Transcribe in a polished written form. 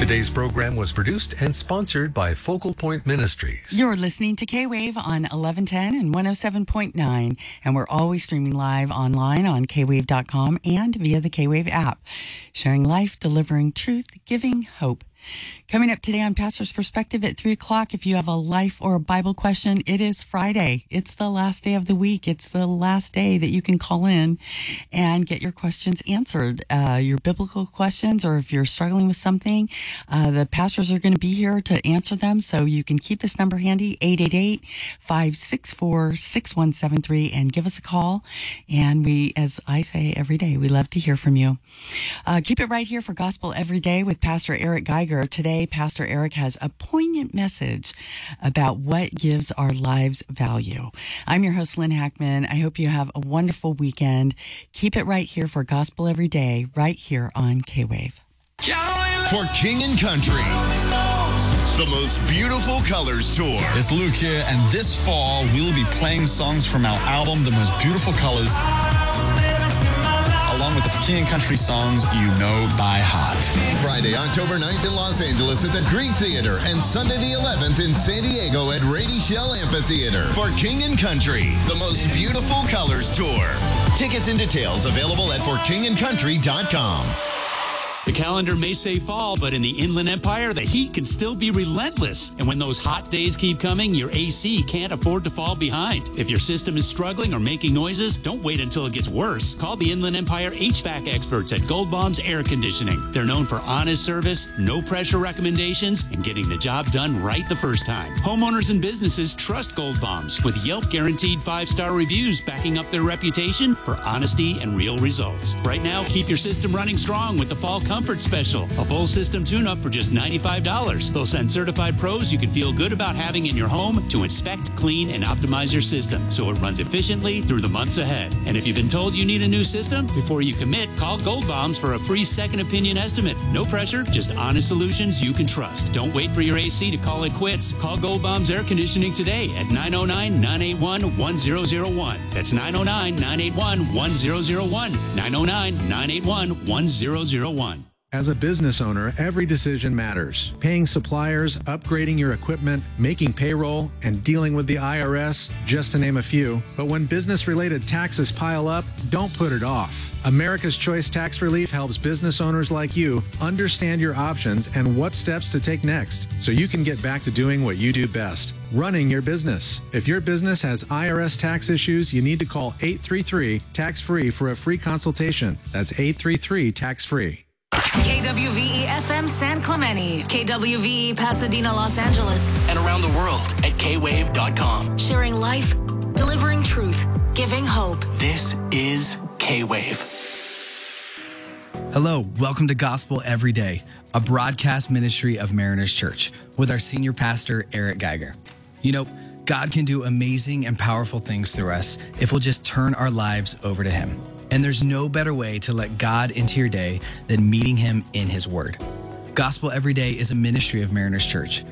Today's program was produced and sponsored by Focal Point Ministries. You're listening to K-Wave on 1110 and 107.9, and we're always streaming live online on kwave.com and via the K-Wave app, sharing life, delivering truth, giving hope. Coming up today on Pastor's Perspective at 3 o'clock, if you have a life or a Bible question, it is Friday. It's the last day of the week. It's the last day that you can call in and get your questions answered, your biblical questions, or if you're struggling with something, the pastors are going to be here to answer them. So you can keep this number handy, 888-564-6173, and give us a call. And we, as I say every day, we love to hear from you. Keep it right here for Gospel Every Day with Pastor Eric Geiger. Today, Pastor Eric has a poignant message about what gives our lives value. I'm your host, Lynn Hackman. I hope you have a wonderful weekend. Keep it right here for Gospel Every Day, right here on K-Wave. For King and Country, the most beautiful colors tour. It's Luke here, and this fall we'll be playing songs from our album, The Most Beautiful Colors, along with the King and Country songs you know by heart. Friday, October 9th in Los Angeles at the Greek Theater, and Sunday the 11th in San Diego at Rady Shell Amphitheater. For King and Country, the Most Beautiful Colors tour. Tickets and details available at forkingandcountry.com. The calendar may say fall, but in the Inland Empire, the heat can still be relentless. And when those hot days keep coming, your AC can't afford to fall behind. If your system is struggling or making noises, don't wait until it gets worse. Call the Inland Empire HVAC experts at Gold Bombs Air Conditioning. They're known for honest service, no pressure recommendations, and getting the job done right the first time. Homeowners and businesses trust Gold Bombs with Yelp guaranteed 5-star reviews backing up their reputation for honesty and real results. Right now, keep your system running strong with the Fall Comfort Special, a full system tune-up for just $95. They'll send certified pros you can feel good about having in your home to inspect, clean, and optimize your system so it runs efficiently through the months ahead. And if you've been told you need a new system, before you commit, call Gold Bombs for a free second opinion estimate. No pressure, just honest solutions you can trust. Don't wait for your AC to call it quits. Call Gold Bombs Air Conditioning today at 909-981-1001. That's 909-981-1001. 909-981-1001. As a business owner, every decision matters. Paying suppliers, upgrading your equipment, making payroll, and dealing with the IRS, just to name a few. But when business-related taxes pile up, don't put it off. America's Choice Tax Relief helps business owners like you understand your options and what steps to take next, so you can get back to doing what you do best, running your business. If your business has IRS tax issues, you need to call 833-TAX-FREE for a free consultation. That's 833-TAX-FREE. KWVE FM San Clemente, KWVE Pasadena, Los Angeles, and around the world at kwave.com. Sharing life, delivering truth, giving hope. This is K-Wave. Hello, welcome to Gospel Every Day, a broadcast ministry of Mariners Church with our senior pastor, Eric Geiger. You know, God can do amazing and powerful things through us if we'll just turn our lives over to Him. And there's no better way to let God into your day than meeting Him in His Word. Gospel Every Day is a ministry of Mariners Church.